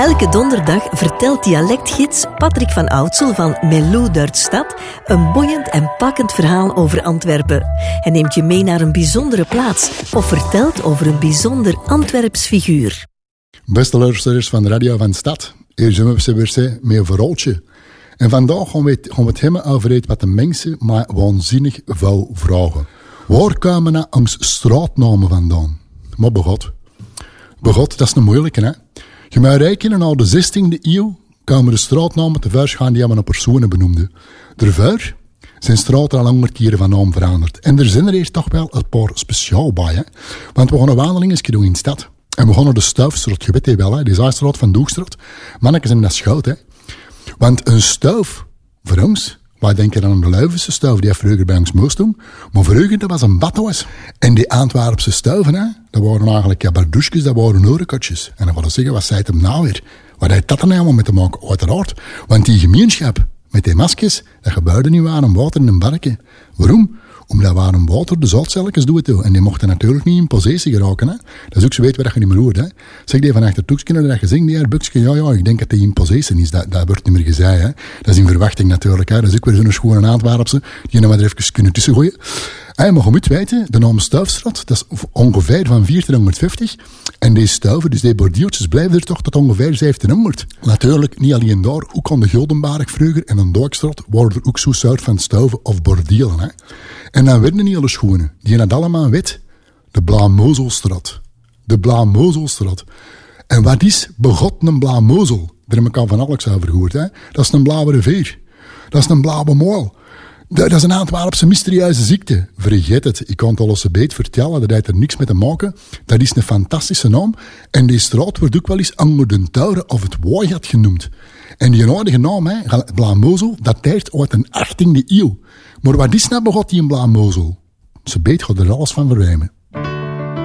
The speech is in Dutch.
Elke donderdag vertelt dialectgids Patrick van Oudsel van Melou Duitsstad een boeiend en pakkend verhaal over Antwerpen. Hij neemt je mee naar een bijzondere plaats of vertelt over een bijzonder Antwerps figuur. Beste luisteraars van de Radio van Stad, hier zijn we weer met een verhaaltje. En vandaag gaan we het hebben over iets wat de mensen mij waanzinnig veel vragen. Waar komen nou ons straatnamen vandaan? Maar begot, dat is een moeilijke, hè? Je moet rekenen, al de 16e eeuw komen de straatnamen tevoorschijn die een personen benoemden. Daarvoor zijn straten al 100 keren van naam veranderd. En er zijn er eerst toch wel een paar speciaal bij, hè? Want we gaan een wandeling doen in de stad. En we gaan naar de Stuifstraat, je weet het wel, hè? Die Zaaistraat van Doegstraat. Mannetjes en dat schout, hè? Want een stuif, voor ons, wij denken aan de Leuvense stuif die vroeger bij ons moest doen. Maar vroeger, dat was een badhuis. En die Antwerpse stuiven, hè, dat waren eigenlijk bardouches, dat waren orenkotjes. En dan willen zeggen, wat zei het hem nou weer? Wat heeft dat er nou mee te maken? Uiteraard. Want die gemeenschap met die maskers, dat gebeurde niet aan water in een barken. Waarom? Omdat warm water de zoutcelletjes doet. En die mochten natuurlijk niet in possessie geraken. Hè. Dat is ook zo weten wat je niet meer hoort. Hè. Zeg die van achter toekskinder dat je zingt, die buksje, ja, ik denk dat die in possessie is. Dat wordt niet meer gezegd. Hè. Dat is in verwachting natuurlijk. Hè. Dat is ook weer zo'n schone Antwerpse, die je nog maar even kunnen tussengooien. Maar je moet weten, de naam Stuifstraat, dat is ongeveer van 1450. En deze stuiven, dus die bordieltjes, blijven er toch tot ongeveer 1700. Natuurlijk, niet alleen daar, ook aan de Guldenberg vroeger en aan Dijkstraat waren er ook zo'n soort van stuiven of bordielen. Hè. En dan werden niet alle schoenen. Die hadden allemaal wit. De Blamozelstraat. De Blamozelstraat. En wat is begot een Blamozel? Daar heb ik al van alles over gehoord. Hè? Dat is een blauwe rivier. Dat is een blauwe moel. Dat is een Antwerpse mysterieuze ziekte. Vergeet het. Ik kan het alles een beetje vertellen. Dat heeft er niks mee te maken. Dat is een fantastische naam. En die straat wordt ook wel eens Anger den Touren of het Waaijat genoemd. En die oude naam, hè, Blamozel, dateert uit de 18e eeuw. Maar wat is nou begot die in Blamozel? Ze beet gaat er alles van verwijmen.